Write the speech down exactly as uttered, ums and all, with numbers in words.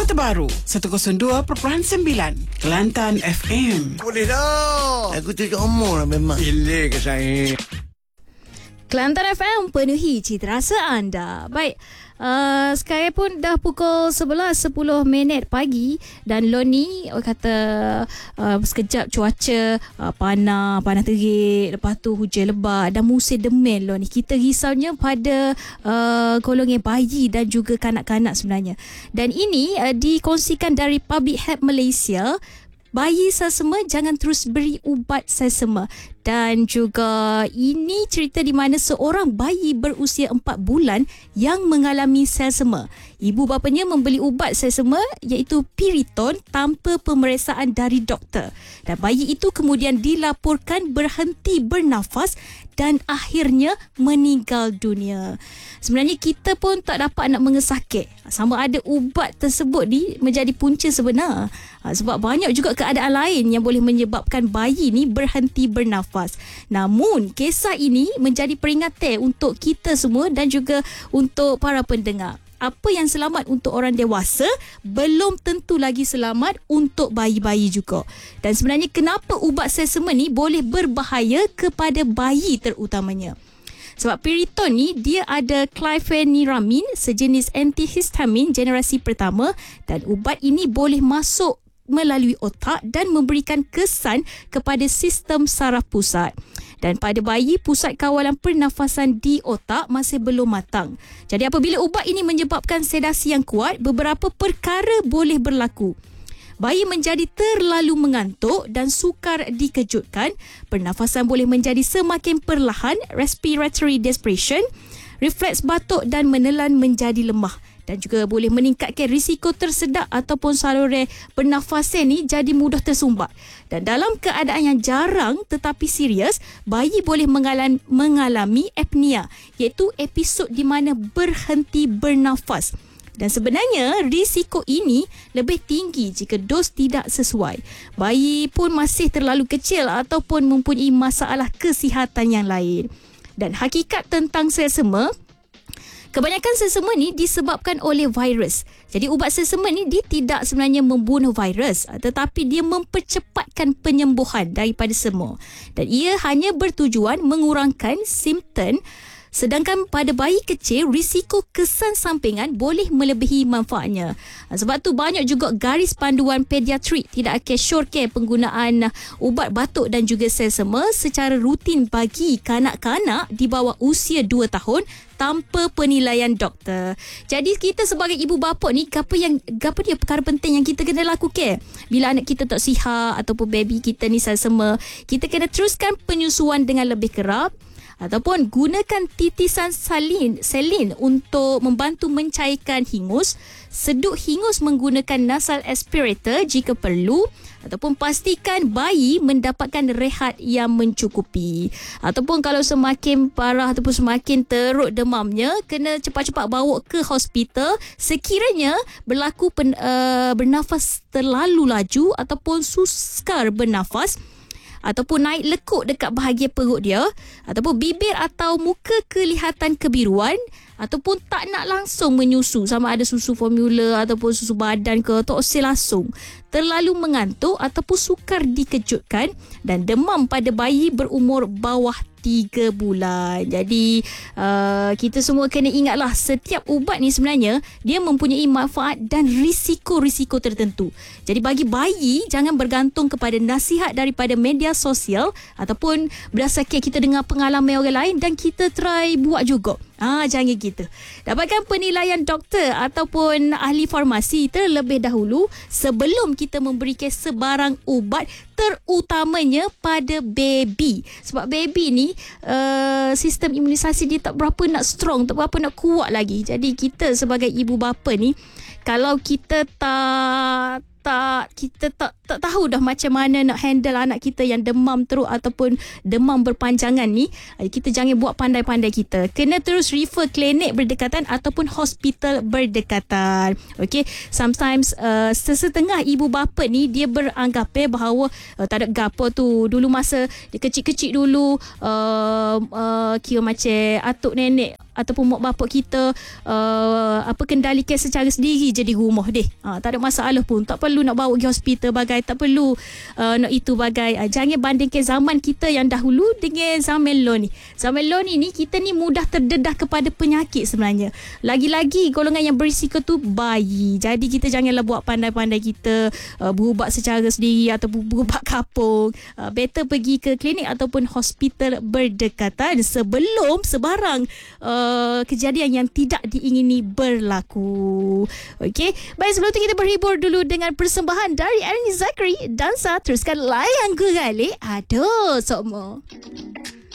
terbaru seratus dua perpuluhan sembilan Kelantan F M. Boleh dah. Aku tujuh umur lah memang. Gila ke saya. Kelantan F M penuhi cita rasa anda. Baik, uh, sekarang pun dah pukul sebelas sepuluh minit pagi dan Lon ni kata uh, sekejap cuaca uh, panas, panas terik, lepas tu hujan lebat dan musim demand Lon ni. Kita risaunya pada uh, golongan bayi dan juga kanak-kanak sebenarnya. Dan ini uh, dikongsikan dari Public Health Malaysia. Bayi selsema jangan terus beri ubat selsema. Dan juga ini cerita di mana seorang bayi berusia empat bulan yang mengalami selsema. Ibu bapanya membeli ubat selsema iaitu Piriton tanpa pemeriksaan dari doktor. Dan bayi itu kemudian dilaporkan berhenti bernafas dan akhirnya meninggal dunia. Sebenarnya kita pun tak dapat nak mengesahkan sama ada ubat tersebut ni menjadi punca sebenar. Sebab banyak juga keadaan lain yang boleh menyebabkan bayi ni berhenti bernafas. Namun, kisah ini menjadi peringatan untuk kita semua dan juga untuk para pendengar. Apa yang selamat untuk orang dewasa belum tentu lagi selamat untuk bayi-bayi juga. Dan sebenarnya kenapa ubat selsema ni boleh berbahaya kepada bayi terutamanya? Sebab Piriton ni dia ada chlorpheniramine, sejenis antihistamin generasi pertama, dan ubat ini boleh masuk melalui otak dan memberikan kesan kepada sistem saraf pusat. Dan pada bayi, pusat kawalan pernafasan di otak masih belum matang. Jadi apabila ubat ini menyebabkan sedasi yang kuat, beberapa perkara boleh berlaku. Bayi menjadi terlalu mengantuk dan sukar dikejutkan. Pernafasan boleh menjadi semakin perlahan, respiratory depression, refleks batuk dan menelan menjadi lemah. Dan juga boleh meningkatkan risiko tersedak ataupun saluran pernafasan ni jadi mudah tersumbat. Dan dalam keadaan yang jarang tetapi serius, bayi boleh mengalami, mengalami apnea, iaitu episod di mana berhenti bernafas. Dan sebenarnya risiko ini lebih tinggi jika dos tidak sesuai. Bayi pun masih terlalu kecil ataupun mempunyai masalah kesihatan yang lain. Dan hakikat tentang selsema, kebanyakan selsema ni disebabkan oleh virus. Jadi ubat selsema ni dia tidak sebenarnya membunuh virus, tetapi dia mempercepatkan penyembuhan daripada semua. Dan ia hanya bertujuan mengurangkan simptom. Sedangkan pada bayi kecil, risiko kesan sampingan boleh melebihi manfaatnya. Sebab tu banyak juga garis panduan pediatrik tidak akan syorkan penggunaan ubat batuk dan juga selsema secara rutin bagi kanak-kanak di bawah usia dua tahun tanpa penilaian doktor. Jadi kita sebagai ibu bapa ni, apa yang apa dia perkara penting yang kita kena lakukan bila anak kita tak sihat ataupun baby kita ni selsema, kita kena teruskan penyusuan dengan lebih kerap. Ataupun gunakan titisan salin, selin untuk membantu mencairkan hingus. Seduk hingus menggunakan nasal aspirator jika perlu. Ataupun pastikan bayi mendapatkan rehat yang mencukupi. Ataupun kalau semakin parah ataupun semakin teruk demamnya, kena cepat-cepat bawa ke hospital sekiranya berlaku pen, uh, bernafas terlalu laju ataupun sukar bernafas, ataupun naik lekuk dekat bahagian perut dia, ataupun bibir atau muka kelihatan kebiruan, ataupun tak nak langsung menyusu, sama ada susu formula ataupun susu badan ke, tak usah langsung, terlalu mengantuk ataupun sukar dikejutkan, dan demam pada bayi berumur bawah tiga bulan. Jadi uh, kita semua kena ingatlah, setiap ubat ni sebenarnya dia mempunyai manfaat dan risiko-risiko tertentu. Jadi bagi bayi, jangan bergantung kepada nasihat daripada media sosial ataupun berdasarkan kita dengar pengalaman orang lain dan kita try buat juga. Ah, jangan gitu. Dapatkan penilaian doktor ataupun ahli farmasi terlebih dahulu sebelum kita memberikan sebarang ubat, terutamanya pada baby. Sebab baby ni uh, sistem imunisasi dia tak berapa nak strong, tak berapa nak kuat lagi. Jadi kita sebagai ibu bapa ni, kalau kita tak tak kita tak tak tahu dah macam mana nak handle anak kita yang demam teruk ataupun demam berpanjangan ni, kita jangan buat pandai-pandai kita. Kena terus refer klinik berdekatan ataupun hospital berdekatan. Okay, sometimes uh, sesetengah ibu bapa ni dia beranggap eh bahawa uh, tak ada gapo tu. Dulu masa dia kecil-kecil dulu uh, uh, kira macam atuk nenek ataupun mak bapak kita uh, apa kendalikan secara sendiri je di rumah deh. Ha, tak ada masalah pun. Tak perlu nak bawa pergi hospital bagai, tak perlu uh, nak itu bagai. Uh, jangan bandingkan zaman kita yang dahulu dengan zaman lo ni. Zaman lo ni ni kita ni mudah terdedah kepada penyakit sebenarnya. Lagi-lagi golongan yang berisiko tu bayi. Jadi kita janganlah buat pandai-pandai kita uh, berubat secara sendiri ataupun berubat kapung. Uh, better pergi ke klinik ataupun hospital berdekatan sebelum sebarang uh, kejadian yang tidak diingini berlaku. Okey, baik, sebelum tu kita berhibur dulu dengan persembahan dari Ernie Zakri. Dansa, teruskan layan gurale. Aduh, sokmo.